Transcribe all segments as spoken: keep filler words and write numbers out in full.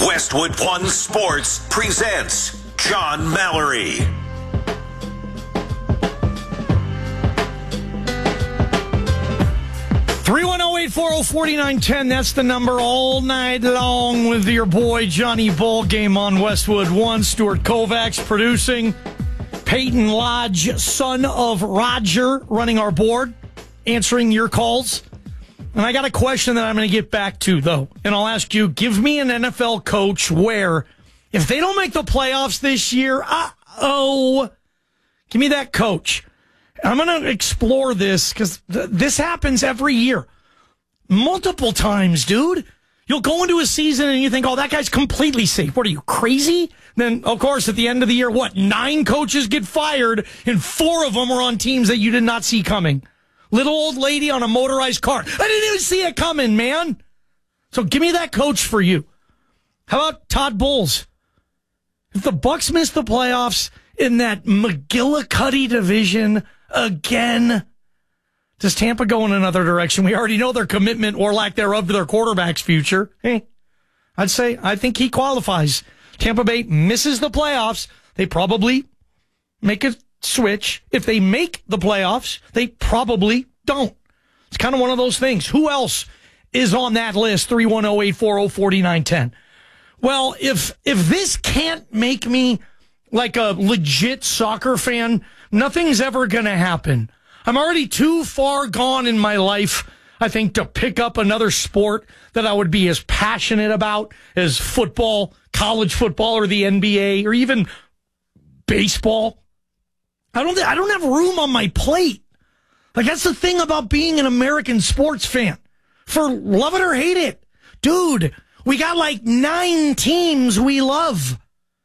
Westwood One Sports presents John Mallory. three one zero, eight four zero, four nine one zero. That's the number all night long with your boy Johnny Ballgame on Westwood One. Stuart Kovacs producing. Peyton Lodge, son of Roger, running our board, answering your calls. And I got a question that I'm going to get back to, though. And I'll ask you, give me an N F L coach where, if they don't make the playoffs this year, uh-oh, give me that coach. I'm going to explore this because th- this happens every year. Multiple times, dude. You'll go into a season and you think, oh, that guy's completely safe. What are you, crazy? Then, of course, at the end of the year, what, nine coaches get fired and four of them are on teams that you did not see coming. Little old lady on a motorized car. I didn't even see it coming, man. So give me that coach for you. How about Todd Bowles? If the Bucs miss the playoffs in that McGillicuddy division again, does Tampa go in another direction? We already know their commitment or lack thereof to their quarterback's future. Hey, I'd say I think he qualifies. Tampa Bay misses the playoffs. They probably make a switch. If they make the playoffs, they probably don't. It's kind of one of those things. Who else is on that list? three one zero, eight four zero, four nine one zero. Well, if if this can't make me like a legit soccer fan, nothing's ever going to happen. I'm already too far gone in my life, I think, to pick up another sport that I would be as passionate about as football, college football, or the N B A, or even baseball. I don't I don't have room on my plate. Like, that's the thing about being an American sports fan. For love it or hate it, dude, we got like nine teams we love.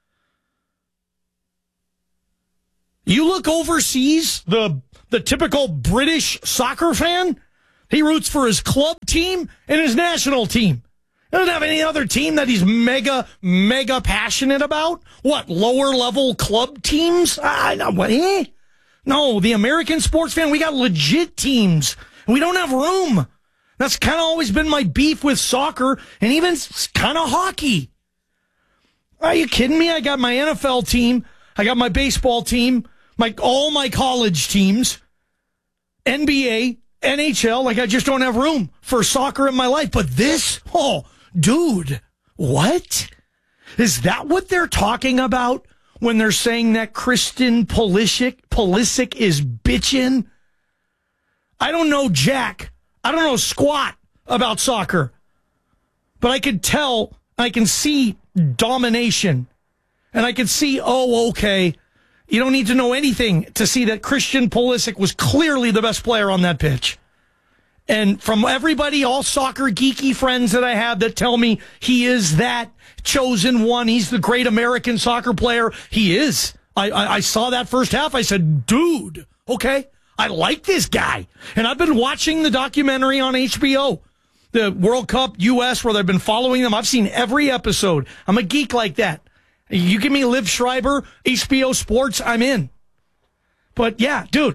You look overseas, the the typical British soccer fan, he roots for his club team and his national team. He doesn't have any other team that he's mega, mega passionate about. What, lower level club teams? I know what, eh? No, the American sports fan, we got legit teams. We don't have room. That's kind of always been my beef with soccer and even kind of hockey. Are you kidding me? I got my N F L team. I got my baseball team. My all my college teams, N B A, N H L, like I just don't have room for soccer in my life. But this, oh, dude, what? Is that what they're talking about when they're saying that Christian Pulisic, Pulisic is bitching? I don't know jack. I don't know squat about soccer. But I could tell, I can see domination. And I can see, oh, okay, you don't need to know anything to see that Christian Pulisic was clearly the best player on that pitch. And from everybody, all soccer geeky friends that I have that tell me he is that chosen one, he's the great American soccer player, he is. I, I, I saw that first half. I said, dude, okay, I like this guy. And I've been watching the documentary on H B O, the World Cup U S, where they've been following them. I've seen every episode. I'm a geek like that. You give me Liv Schreiber, H B O Sports, I'm in. But yeah, dude,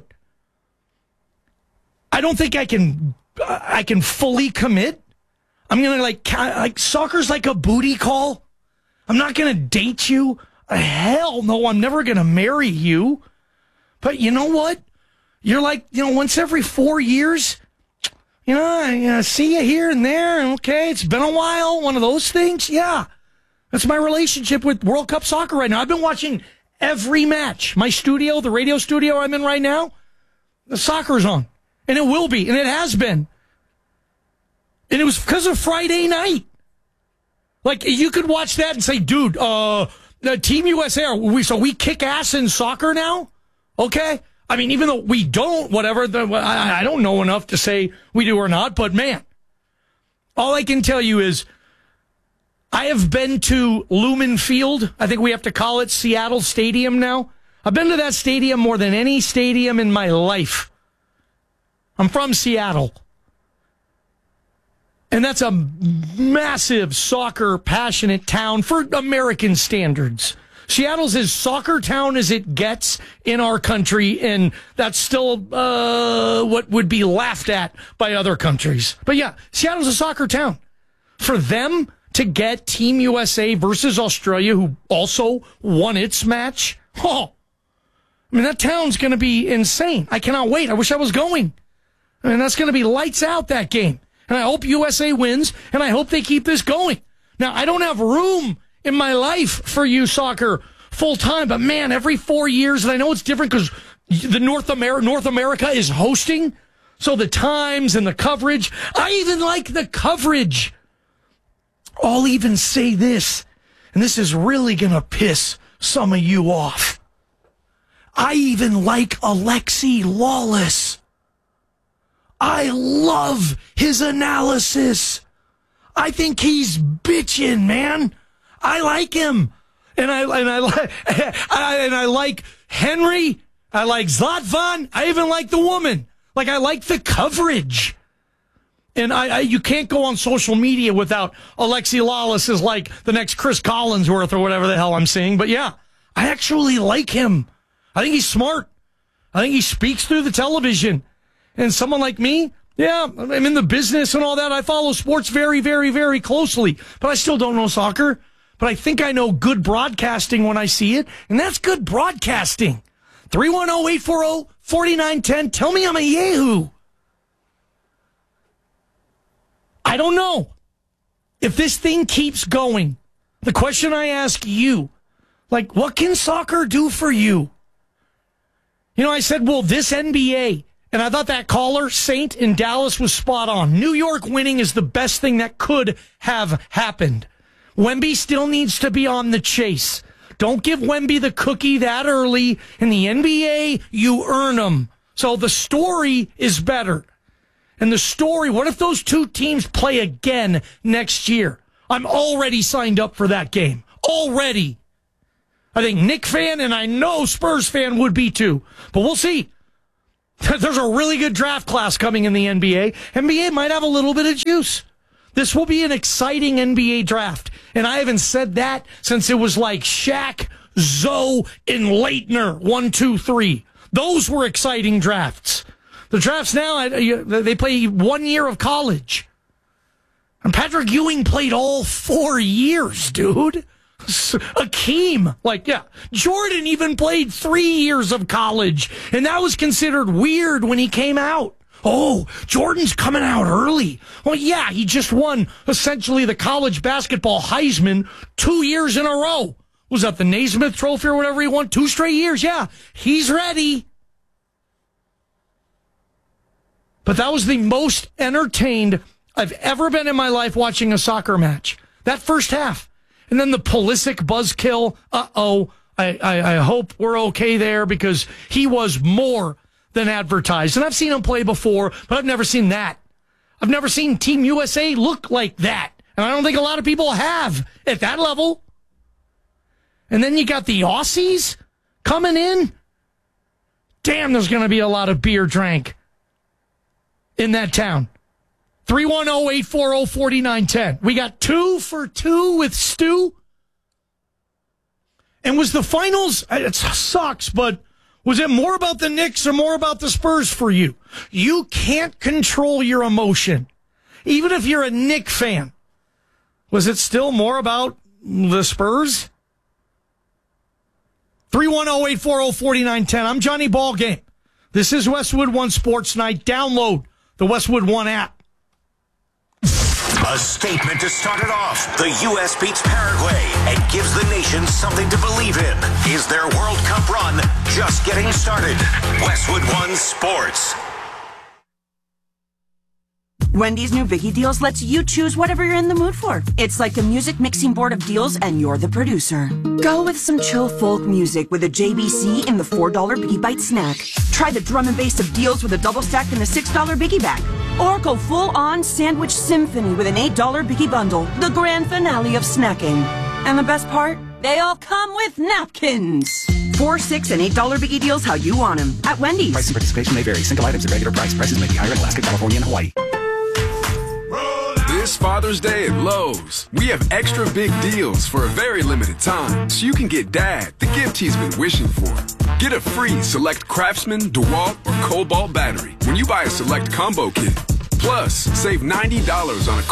I don't think I can I can fully commit. I'm going to like, like, soccer's like a booty call. I'm not going to date you. Hell no, I'm never going to marry you. But you know what? You're like, you know, once every four years, you know, I you know, see you here and there. Okay, it's been a while, one of those things. Yeah. That's my relationship with World Cup soccer right now. I've been watching every match. My studio, the radio studio I'm in right now, the soccer's on. And it will be, and it has been. And it was because of Friday night. Like, you could watch that and say, dude, uh, Team U S A, we, so we kick ass in soccer now? Okay? I mean, even though we don't, whatever, the, I, I don't know enough to say we do or not, but man, all I can tell you is, I have been to Lumen Field. I think we have to call it Seattle Stadium now. I've been to that stadium more than any stadium in my life. I'm from Seattle. And that's a massive soccer passionate town for American standards. Seattle's as soccer town as it gets in our country, and that's still uh, what would be laughed at by other countries. But yeah, Seattle's a soccer town. For them to get Team U S A versus Australia, who also won its match. Oh, I mean, that town's going to be insane. I cannot wait. I wish I was going. I mean, that's going to be lights out, that game. And I hope U S A wins, and I hope they keep this going. Now, I don't have room in my life for youth soccer full time, but man, every four years, and I know it's different because the North America, North America is hosting, so the times and the coverage, I even like the coverage. I'll even say this, and this is really going to piss some of you off. I even like Alexi Lawless. I love his analysis. I think he's bitchin', man. I like him. And I and I like and I like Henry. I like Zlatan. I even like the woman. Like, I like the coverage. And I, I you can't go on social media without Alexi Lawless as like the next Chris Collinsworth or whatever the hell I'm saying. But yeah, I actually like him. I think he's smart. I think he speaks through the television. And someone like me, yeah, I'm in the business and all that. I follow sports very, very, very closely. But I still don't know soccer. But I think I know good broadcasting when I see it. And that's good broadcasting. three one zero, eight four zero, four nine one zero. Tell me I'm a yahoo. I don't know. If this thing keeps going, the question I ask you, like, what can soccer do for you? You know, I said, well, this N B A, and I thought that caller, Saint in Dallas, was spot on. New York winning is the best thing that could have happened. Wemby still needs to be on the chase. Don't give Wemby the cookie that early. In the N B A, you earn them. So the story is better. And the story, what if those two teams play again next year? I'm already signed up for that game. Already. I think Knick fan, and I know Spurs fan would be too. But we'll see. There's a really good draft class coming in the N B A. N B A might have a little bit of juice. This will be an exciting N B A draft. And I haven't said that since it was like Shaq, Zoe, and Leitner, one, two, three. Those were exciting drafts. The drafts now, they play one year of college. And Patrick Ewing played all four years, dude. Akeem, like, yeah. Jordan even played three years of college, and that was considered weird when he came out. Oh, Jordan's coming out early. Well, yeah, he just won essentially the college basketball Heisman two years in a row. Was that the Naismith Trophy or whatever he won? Two straight years, yeah. He's ready. But that was the most entertained I've ever been in my life watching a soccer match. That first half. And then the Pulisic buzzkill. Uh-oh. I, I, I hope we're okay there because he was more than advertised. And I've seen him play before, but I've never seen that. I've never seen Team U S A look like that. And I don't think a lot of people have at that level. And then you got the Aussies coming in. Damn, there's going to be a lot of beer drank in that town. three one zero, eight four zero, four nine one zero. We got two for two with Stu. And was the finals, it sucks, but was it more about the Knicks or more about the Spurs for you? You can't control your emotion. Even if you're a Knick fan. Was it still more about the Spurs? three one zero, eight four zero, four nine one zero. I'm Johnny Ballgame. This is Westwood One Sports Night. Download the Westwood One app. A statement to start it off. The U S beats Paraguay and gives the nation something to believe in. Is their World Cup run just getting started? Westwood One Sports. Wendy's new Biggie Deals lets you choose whatever you're in the mood for. It's like a music mixing board of deals, and you're the producer. Go with some chill folk music with a J B C in the four dollar Biggie Bite snack. Try the drum and bass of deals with a double stack in the six dollar Biggie Bag. Or go full-on sandwich symphony with an eight dollar Biggie Bundle, the grand finale of snacking. And the best part? They all come with napkins. Four, six, and eight dollar Biggie Deals how you want them at Wendy's. Price and participation may vary. Single items at regular price. Prices may be higher in Alaska, California, and Hawaii. This Father's Day at Lowe's, we have extra big deals for a very limited time, so you can get Dad the gift he's been wishing for. Get a free Select Craftsman, DeWalt, or Cobalt battery when you buy a Select Combo Kit. Plus, save ninety dollars on a